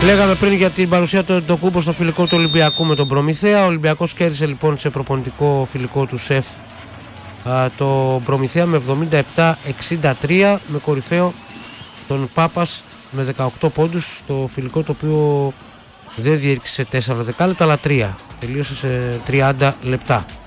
Λέγαμε πριν για την παρουσία του Αντετοκούνμπο στο φιλικό του Ολυμπιακού με τον Προμηθέα. Ο Ολυμπιακός κέρδισε λοιπόν σε προπονητικό φιλικό του ΣΕΦ το Προμηθέα με 77-63, με κορυφαίο τον Πάπας με 18 πόντους. Το φιλικό το οποίο δεν διήρκησε 4 δεκάλεπτα αλλά 3. Τελείωσε σε 30 λεπτά.